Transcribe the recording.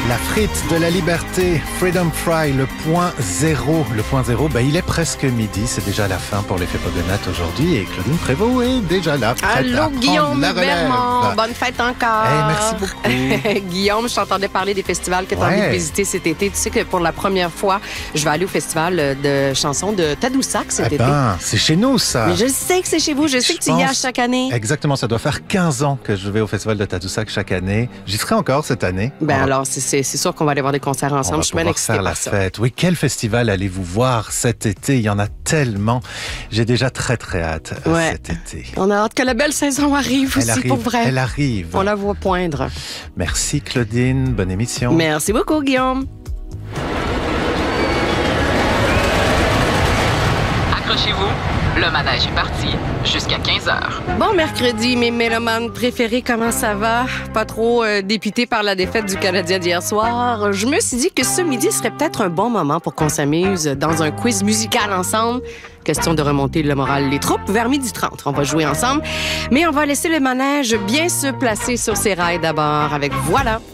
La frite de la liberté, Freedom Fry, le point zéro. Le point zéro, il est presque midi. C'est déjà la fin pour l'effet Pogonate aujourd'hui. Et Claudine Prévost est déjà là. Allô, Guillaume Bermond. Bonne fête encore. Merci beaucoup. Guillaume, je t'entendais parler des festivals que tu as envie de visiter cet été. Tu sais que pour la première fois, je vais aller au festival de chansons de Tadoussac cet été. C'est chez nous, ça. Mais je sais que c'est chez vous. Je sais que tu y es à chaque année. Exactement. Ça doit faire 15 ans que je vais au festival de Tadoussac chaque année. J'y serai encore cette année. Alors, c'est sûr qu'on va aller voir des concerts ensemble. Je suis bien excitée par ça. Fête. Oui, quel festival allez-vous voir cet été? Il y en a tellement. J'ai déjà très, très hâte cet été. On a hâte que la belle saison arrive pour vrai. Elle arrive. On la voit poindre. Merci, Claudine. Bonne émission. Merci beaucoup, Guillaume. Accrochez-vous, le manège est parti jusqu'à 15h. Bon mercredi, mes mélomanes préférés, comment ça va? Pas trop dépité par la défaite du Canadien d'hier soir. Je me suis dit que ce midi serait peut-être un bon moment pour qu'on s'amuse dans un quiz musical ensemble. Question de remonter le moral des troupes vers 12h30. On va jouer ensemble, mais on va laisser le manège bien se placer sur ses rails d'abord avec Voilà.